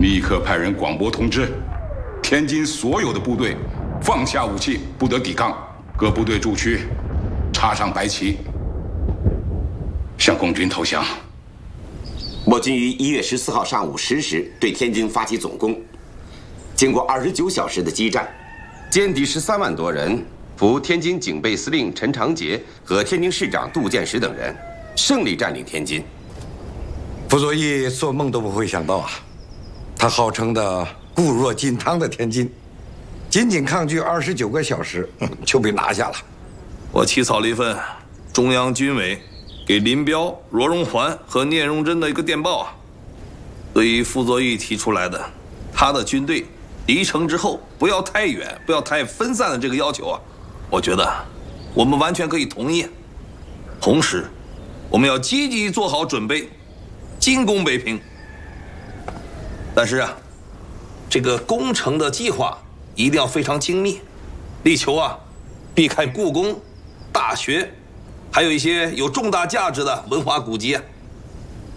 立刻派人广播通知，天津所有的部队放下武器，不得抵抗。各部队驻区插上白旗，向共军投降。 我军于1月14号上午10时对天津发起总攻，经过29小时的激战，歼敌13万多人，俘天津警备司令陈长捷和天津市长杜建时等人，胜利占领天津。 傅作义做梦都不会想到啊，他号称的固若金汤的天津，仅仅抗拒29个小时就被拿下了。 我起草了一份中央军委给林彪、罗荣桓和聂荣臻的一个电报啊，对于傅作义提出来的他的军队离城之后不要太远、不要太分散的这个要求啊，我觉得我们完全可以同意。同时，我们要积极做好准备，进攻北平。但是啊，这个攻城的计划一定要非常精密，力求啊避开故宫、大学，还有一些有重大价值的文化古迹啊。